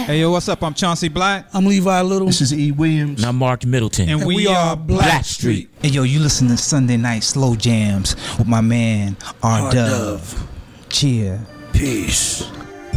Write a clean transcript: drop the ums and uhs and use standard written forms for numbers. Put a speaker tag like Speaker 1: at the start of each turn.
Speaker 1: Hey, yo, what's up? I'm Chauncey Black.
Speaker 2: I'm Levi Little.
Speaker 3: This is E. Williams.
Speaker 4: And I'm Mark Middleton.
Speaker 1: And we are
Speaker 4: Blackstreet.
Speaker 5: Hey, yo, you listen to Sunday Night Slow Jams with my man, R Dove. Cheer.
Speaker 3: Peace.